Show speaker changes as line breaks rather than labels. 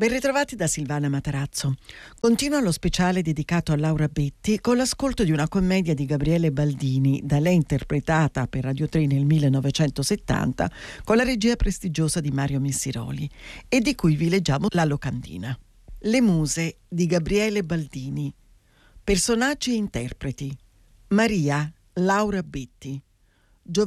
Ben ritrovati da Silvana Matarazzo. Continua lo speciale dedicato a Laura Betti con l'ascolto di una commedia di Gabriele Baldini, da lei interpretata per Radio 3 nel 1970 con la regia prestigiosa di Mario Missiroli e di cui vi leggiamo la locandina. Le muse di Gabriele Baldini. Personaggi e interpreti: Maria, Laura Betti;